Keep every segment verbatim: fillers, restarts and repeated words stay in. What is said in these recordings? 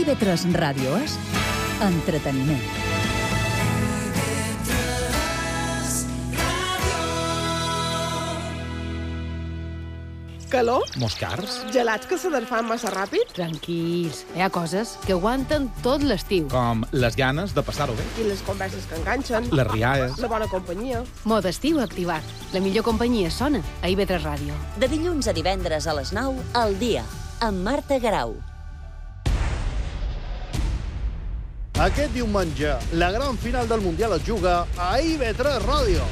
I V tres Ràdio és entreteniment. Calor? Moscars? Gelats que se desfan massa ràpid? Tranquils, hi ha coses que aguanten tot l'estiu. Com les ganes de passar-ho bé. I les converses que enganxen? Les rialles. La bona companyia? Mode estiu activat. La millor companyia sona a I V tres Ràdio. De dilluns a divendres a les nou, al dia, amb Marta Garau. Aquest diumenge, la gran final del Mundial es juga a I V tres Ràdio.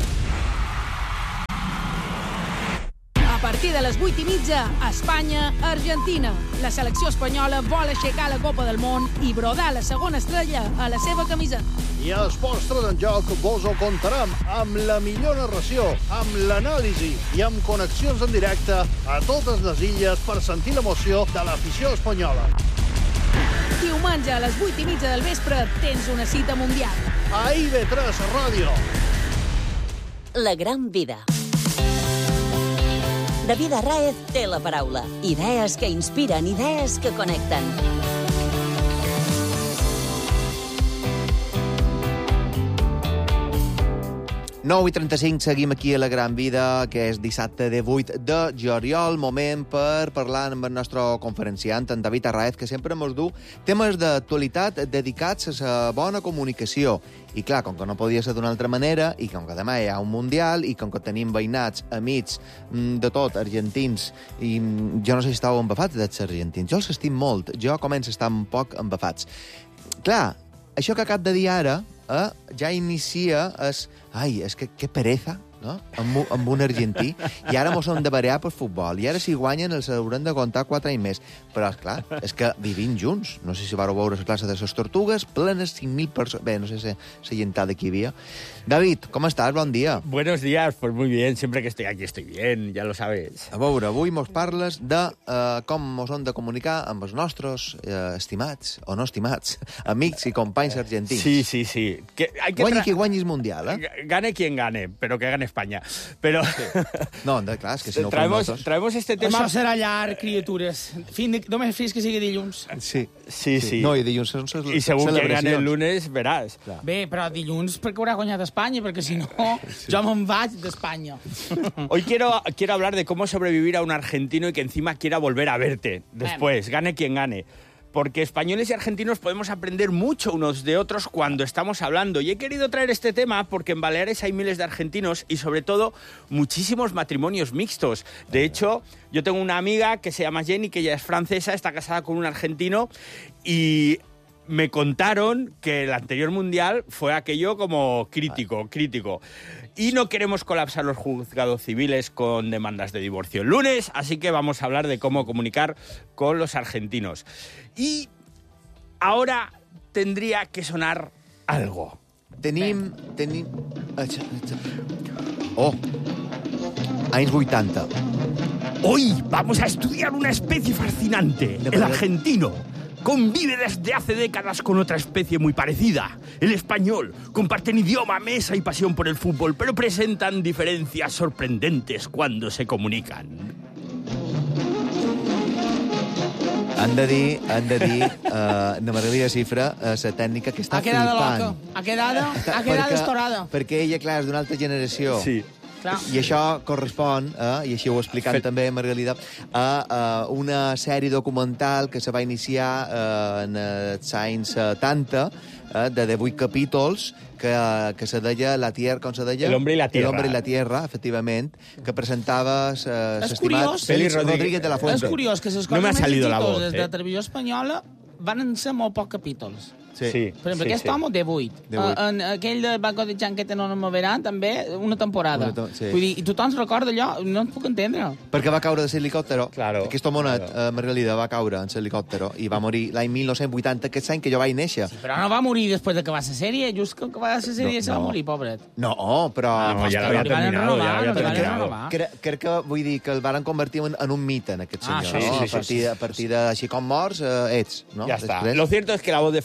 A partir de les vuit i mitja, Espanya-Argentina. La selecció espanyola vol aixecar la Copa del Món i brodar la segona estrella a la seva camisa. I a Esports tres en Joc vos ho contarem amb la millor narració, amb l'anàlisi i amb connexions en directe a totes les illes per sentir l'emoció de l'afició espanyola. Diumenge a les vuit i mitja del vespre tens una cita mundial. A I V tres Ràdio. La gran vida. David Arráez té la paraula. Idees que inspiren, idees que connecten. nou i trenta-cinc, seguim aquí a La Gran Vida, que és dissabte de vuit de juliol, moment per parlar amb el nostre conferenciant, en David Arráez, que sempre ens du temes d'actualitat dedicats a la bona comunicació. I clar, com que no podia ser d'una altra manera, i com que demà hi ha un Mundial, i com que tenim veïnats, amics, de tot, argentins, i jo no sé si estàu embafats dels argentins. Jo els estim molt, jo començo a estar un poc embafats. Clar, això que acab de dir ara, eh, ja inicia es... Ai, és que que pereza, no? Amb, amb un argentí. I ara mos hem de variar per futbol. I ara si guanyen els haurem de comptar quatre anys més. Però, esclar, és que vivim junts. No sé si vareu veure la plaça de les Tortugues, plenes cinc mil persones. Bé, no sé si la llentada que hi havia. David, com estàs? Bon dia. Buenos días, pues muy bien. Siempre que estoy aquí estoy bien, ya lo sabes. A veure, avui mos parles de uh, com mos hem de comunicar amb els nostres uh, estimats, o no estimats, amics i companys argentins. Sí, sí, sí. Que hay que Guanyi tra... qui guanyi el Mundial, eh? Gane quien gane, pero que gane España. Pero... Sí. No, de, clar, és que si no traemos, nosaltres... traemos este tema... Això serà llarg, criatures. Fin de... Només fins que sigui dilluns. Sí, sí, sí. sí. No, i dilluns són les I segur que gane el lunes, veràs. Clar. Bé, però dilluns perquè haurà guanyat Espanya, perquè si no, sí. Jo me'n vaig d'Espanya. Hoy quiero, quiero hablar de cómo sobrevivir a un argentino y que encima quiera volver a verte después, gane quien gane. Porque españoles y argentinos podemos aprender mucho unos de otros cuando estamos hablando. Y he querido traer este tema porque en Baleares hay miles de argentinos y, sobre todo, muchísimos matrimonios mixtos. De hecho, yo tengo una amiga que se llama Jenny, que ella es francesa, está casada con un argentino y... me contaron que el anterior Mundial fue aquello como crítico, crítico. Y no queremos colapsar los juzgados civiles con demandas de divorcio el lunes, así que vamos a hablar de cómo comunicar con los argentinos. Y ahora tendría que sonar algo. Tenim... tenim... Oh! Anys vuitanta. Hoy vamos a estudiar una especie fascinante, el argentino. Convive desde hace décadas con otra especie muy parecida, el español. Comparten idioma, mesa y pasión por el fútbol, pero presentan diferencias sorprendentes cuando se comunican. Han de dir, han de dir, uh, no m'agradaria cifra, uh, la tècnica que està ha quedado flipant. Loco. Ha quedado, ha quedado estorada. Perquè ella, clar, és d'una altra generació. Sí. Clar. I això correspon, eh, i així ho he explicat Fet. també, Margalida, a, a una sèrie documental que se va iniciar eh, en els anys setanta, eh, de divuit capítols, que, que se deia La Tierra, com se deia? El hombre y la tierra. El hombre y la tierra, efectivament, que presentava eh, l'estimat Félix Rodríguez de la Fuente. És curiós que les coses no més xiquitos des de eh? Televisió Espanyola van ser molt pocs capítols. Sí. sí. Per exemple, sí, aquest sí. home, de vuit. Uh, en aquell de Banco de Chanqueta no me verán, també, una temporada. Una to sí. Vull dir, i tothom es recorda allò, no et puc entendre. Perquè va caure de l'helicòptero. Claro. Aquest homonet, claro. uh, Margalida, va caure en l'helicòptero i va morir l'any mil nou-cents vuitanta, aquest any que jo vaig néixer. Sí, però no va morir després de que va ser sèrie, just que va ser sèrie no, se va no. morir, pobret. No, però... Ah, no, ja l'havia terminat, ja l'havia terminat. Crec, crec que, vull dir, que el varen convertir en, en un mite, en aquest senyor. Ah, sí, no? sí, A partir, sí, sí. a partir de, així com morts, eh, ets, no? Ya está. Després... Lo cierto es que la voz de Félix Rodríguez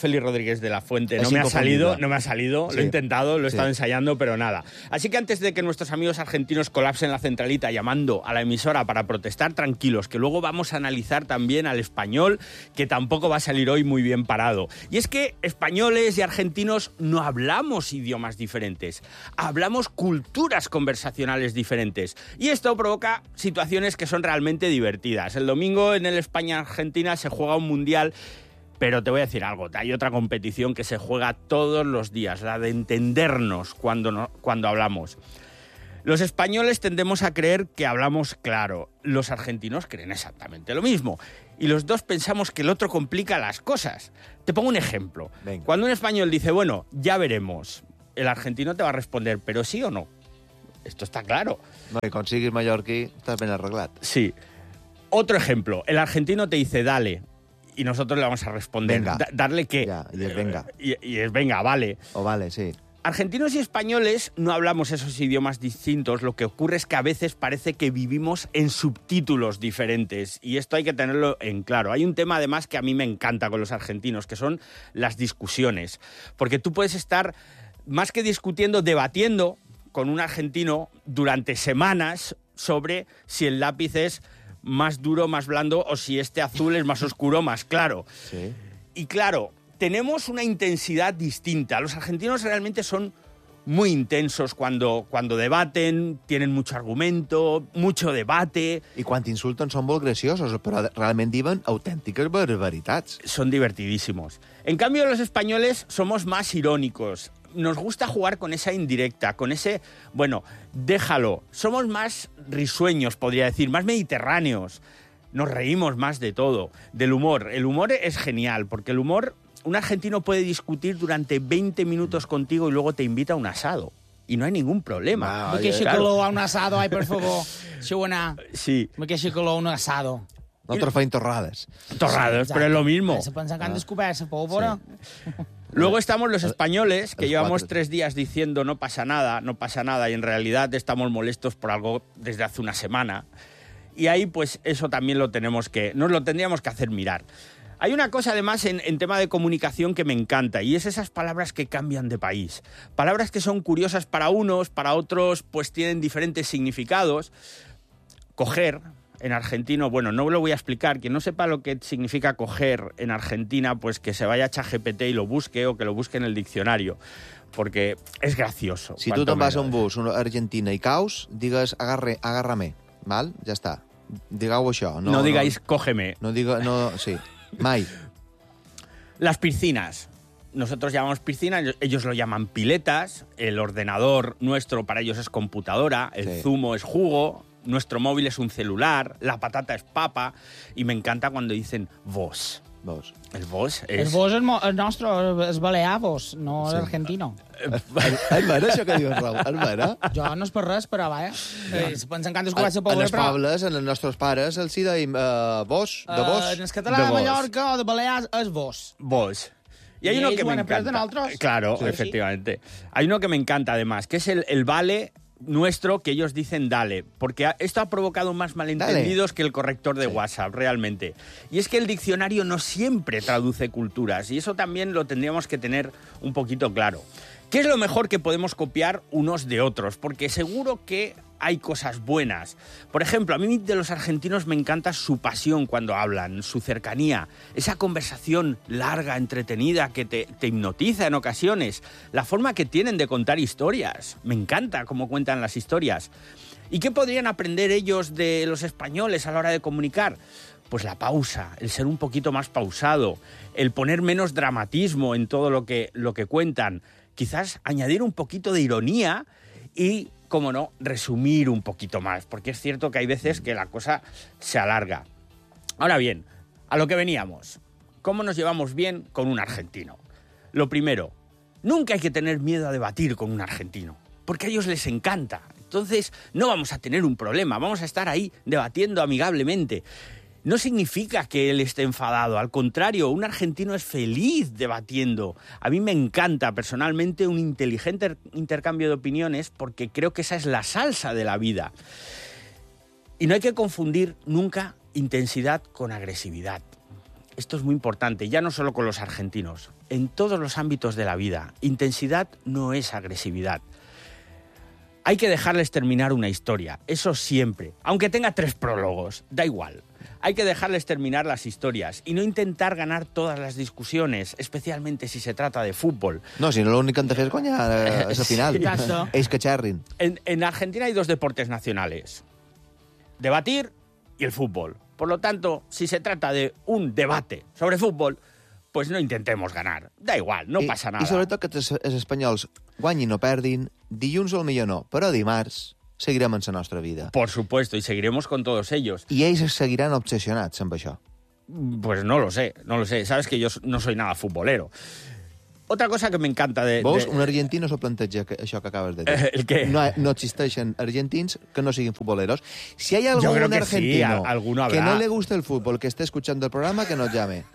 Rodríguez de la Fuente. No Es me ha inconfundible. salido, no me ha salido, Sí. lo he intentado, lo he Sí. estado ensayando, pero nada. Así que antes de que nuestros amigos argentinos colapsen la centralita llamando a la emisora para protestar, tranquilos, que luego vamos a analizar también al español, que tampoco va a salir hoy muy bien parado. Y es que españoles y argentinos no hablamos idiomas diferentes, hablamos culturas conversacionales diferentes. Y esto provoca situaciones que son realmente divertidas. El domingo en el España-Argentina se juega un mundial. Pero te voy a decir algo, hay otra competición que se juega todos los días, la de entendernos cuando, no, cuando hablamos. Los españoles tendemos a creer que hablamos claro, los argentinos creen exactamente lo mismo. Y los dos pensamos que el otro complica las cosas. Te pongo un ejemplo. Venga. Cuando un español dice, bueno, ya veremos, el argentino te va a responder, ¿pero sí o no? Esto está claro. No, i quan siguis mallorquí, estàs ben arreglat. Sí. Otro ejemplo, el argentino te dice, dale, y nosotros le vamos a responder, Venga. Da- ¿darle qué? Ya, y es venga. Y, y es venga, vale. O vale, sí. Argentinos y españoles no hablamos esos idiomas distintos, lo que ocurre es que a veces parece que vivimos en subtítulos diferentes, y esto hay que tenerlo en claro. Hay un tema además que a mí me encanta con los argentinos, que son las discusiones, porque tú puedes estar, más que discutiendo, debatiendo con un argentino durante semanas sobre si el lápiz es más duro, más blando, o si este azul es más oscuro, más claro. Sí. Y claro, tenemos una intensidad distinta. Los argentinos realmente son muy intensos cuando, cuando debaten, tienen mucho argumento, mucho debate. I quan t'insulten són molt graciosos, però realment diuen autèntiques barbaritats. Son divertidísimos. En cambio, los españoles somos más irónicos. Nos gusta jugar con esa indirecta, con ese, bueno, déjalo. Somos más risueños, podría decir, más mediterráneos. Nos reímos más de todo, del humor. El humor es genial, porque el humor, un argentino puede discutir durante veinte minutos contigo y luego te invita a un asado. Y no hay ningún problema. Me queixo calor a un asado, ai, per favor. Si ho anar. Sí. Me queixo calor a un asado. Nosaltres feim torrades. Torrados, pero es lo mismo. Se pensen que han descobert la pólvora. Luego estamos los españoles, que los llevamos cuatro. tres días diciendo no pasa nada, no pasa nada, y en realidad estamos molestos por algo desde hace una semana. Y ahí, pues, eso también lo tenemos que, nos lo tendríamos que hacer mirar. Hay una cosa, además, en, en tema de comunicación que me encanta, y es esas palabras que cambian de país. Palabras que son curiosas para unos, para otros, pues tienen diferentes significados. Coger, en argentino, bueno, no lo voy a explicar. Quien no sepa lo que significa coger en Argentina, pues que se vaya a ChatGPT y lo busque, o que lo busque en el diccionario, porque es gracioso. Si tu cuanto te'n vas a un menos. bus, una Argentina, i caus, digues agarre, agárrame, val? Ja està. Digueu això. No, No, digáis cógeme. No, no diga, no, sí, mai. Las piscinas. Nosotros llamamos piscina, ellos- ellos lo llaman piletas. El ordenador nuestro para ellos es computadora, el Sí. zumo es jugo, nuestro móvil es un celular, la patata es papa, y me encanta cuando dicen vos. Vos. El vos El es... vos és mo- el nostre, és balear, vos, no Sí. l'argentino. És vera, això que dius, Raül? És vera? Jo no és per res, però vaja. Eh, se pensen que han descobert la En pólvora, les però... pobles, en els nostres pares, els hi deim uh, vos, de Eh, vos. en el català de de vos. Mallorca o de Balears és vos. Vos. Y hay Y uno ellos que me van a perder encanta. nosotros. Claro, Sí. efectivamente. Hay uno que me encanta además, que es el, el vale nuestro, que ellos dicen dale, porque ha- esto ha provocado más malentendidos que el corrector de Sí. WhatsApp, realmente. Y es que el diccionario no siempre traduce culturas, y eso también lo tendríamos que tener un poquito claro. ¿Qué es lo mejor que podemos copiar unos de otros? Porque seguro que hay cosas buenas. Por ejemplo, a mí de los argentinos me encanta su pasión cuando hablan, su cercanía, esa conversación larga, entretenida, que te, te hipnotiza en ocasiones, la forma que tienen de contar historias. Me encanta cómo cuentan las historias. ¿Y qué podrían aprender ellos de los españoles a la hora de comunicar? Pues la pausa, el ser un poquito más pausado, el poner menos dramatismo en todo lo que, lo que cuentan, quizás añadir un poquito de ironía y, como no, resumir un poquito más, porque es cierto que hay veces que la cosa se alarga. Ahora bien, a lo que veníamos. ¿Cómo nos llevamos bien con un argentino? Lo primero, nunca hay que tener miedo a debatir con un argentino, porque a ellos les encanta. Entonces, no vamos a tener un problema, vamos a estar ahí debatiendo amigablemente. No significa que él esté enfadado, al contrario, un argentino es feliz debatiendo. A mí me encanta personalmente un inteligente intercambio de opiniones, porque creo que esa es la salsa de la vida. Y no hay que confundir nunca intensidad con agresividad. esto es muy importante, ya no solo con los argentinos, en todos los ámbitos de la vida. Intensidad no es agresividad. Hay que dejarles terminar una historia, eso siempre, aunque tenga tres prólogos, da igual. Hay que dejarles terminar las historias y no intentar ganar todas las discusiones, especialmente si se trata de fútbol. No, si no l'únic que han de fer és guanyar eh, a la final. Sí. Ells que xerrin. En, en Argentina hay dos deportes nacionales, debatir y el fútbol. Por lo tanto, si se trata de un debate sobre fútbol, pues no intentemos ganar. Da igual, no I, pasa nada. I sobretot que els, els espanyols guanyin o perdin, dilluns al millor no, però dimarts seguirem en la nostra vida. Por supuesto, y seguiremos con todos ellos. I ells seguiran obsessionats amb això. Pues no lo sé, no lo sé. Sabes que yo no soy nada futbolero. Otra cosa que me encanta de... Veus, de... un argentino s'ho planteja, que, això que acabes de dir. Eh, el què? No, no existeixen argentins que no siguin futboleros. Si hay algún creo que argentino sí, alguno habrá. que no le guste el fútbol, que esté escuchando el programa, que nos llame.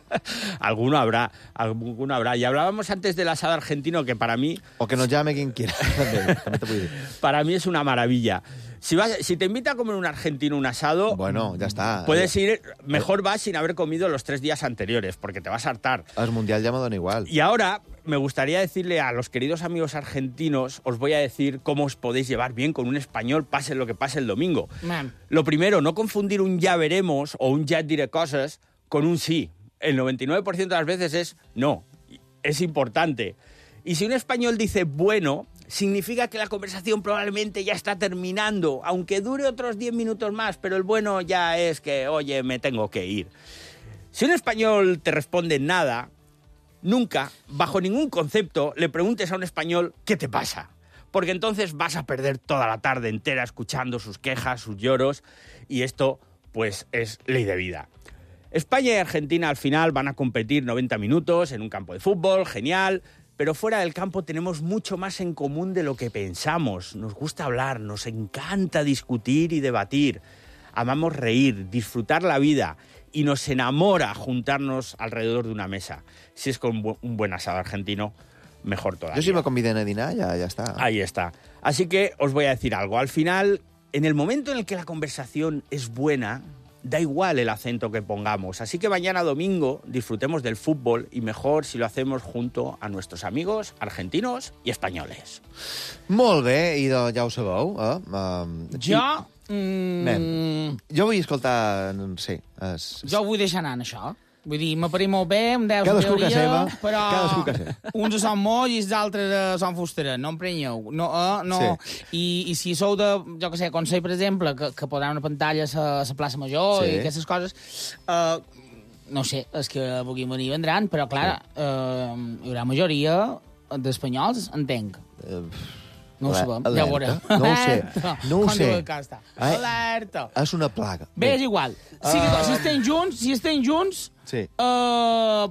alguno habrá, alguno habrá. Y hablábamos antes del asado argentino, que para mí... O que nos llame quien quiera. También, también te puedo decir. Para mí es una maravilla. Si, vas, si te invita a comer un argentino un asado... Bueno, ya está. Puedes ir... Mejor vas sin haber comido los tres días anteriores, porque te vas a hartar. El mundial ya me dona igual. Y ahora me gustaría decirle a los queridos amigos argentinos, os voy a decir cómo os podéis llevar bien con un español, pase lo que pase el domingo. Man. Lo primero, no confundir un ya veremos o un ya diré cosas con un sí. El noventa y nueve por ciento de las veces es no. Es importante. Y si un español dice bueno, significa que la conversación probablemente ya está terminando, aunque dure otros diez minutos más, pero el bueno ya es que, oye, me tengo que ir. Si un español te responde nada, nunca, bajo ningún concepto, le preguntes a un español ¿qué te pasa? Porque entonces vas a perder toda la tarde entera escuchando sus quejas, sus lloros, y esto, pues, es ley de vida. España y Argentina al final van a competir noventa minutos en un campo de fútbol, genial, pero fuera del campo tenemos mucho más en común de lo que pensamos. Nos gusta hablar, nos encanta discutir y debatir. Amamos reír, disfrutar la vida y nos enamora juntarnos alrededor de una mesa. Si es con un buen asado argentino, mejor todavía. Yo si me conviden a dinar, ya, ya está. Ahí está. Así que os voy a decir algo. Al final, en el momento en el que la conversación es buena, da igual el acento que pongamos. Así que mañana domingo disfrutemos del fútbol y mejor si lo hacemos junto a nuestros amigos argentinos y españoles. Molt bé, i doncs ja ho sabeu. Eh? Um, jo... I... Mm, Ben, jo vull escoltar... Sí, es... Jo vull deixar anar en això. Vull dir, m'apareix molt bé, em deus Cadascú teoria, que seva, però cadascú que seva. uns són molls i els altres eh, són fusteres, no em prenyeu. No, eh, no. Sí. I, I si sou de, jo què sé, Consell, per exemple, que, que posaran una pantalla a la plaça Major Sí. i aquestes coses, eh, no sé, és que vulguin venir vendran, però clar, Sí. eh, hi haurà majoria d'espanyols, entenc. Uh, No ho sabem, alerta. ja ho veurem. No ho sé, no ho Com sé. diu el Costa. Ai, Alerta. és una plaga. Bé, és igual. Si, Uh, si estem junts, si estem junts, Sí. uh,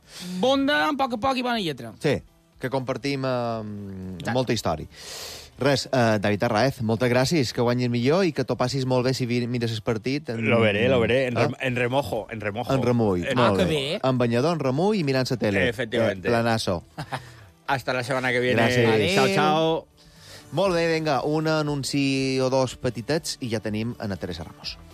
bonda, a poc a poc i bona lletra. Sí, que compartim uh, molta història. Res, uh, David Arraez, moltes gràcies, que guanyis millor i que t'ho passis molt bé si mires el partit. En, Lo veré, lo veré, en, eh? rem, en remojo, en remojo. En remull, En- molt que bé. bé. En banyador, en remull i mirant la tele. Efectivamente. Eh, planazo. Hasta la semana que viene. Gracias. Chao, Adeu. chao. Molt bé, vinga, un anunci o dos petitets i ja tenim a Teresa Ramos.